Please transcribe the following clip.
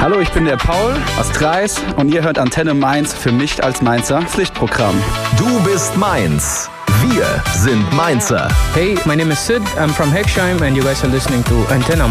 Hallo, ich bin der Paul aus Kreis und ihr hört Antenne Mainz für mich als Mainzer Pflichtprogramm. Du bist Mainz. Wir sind Mainzer. Hey, my name is Sid. I'm from Hecksheim and you guys are listening to Antenna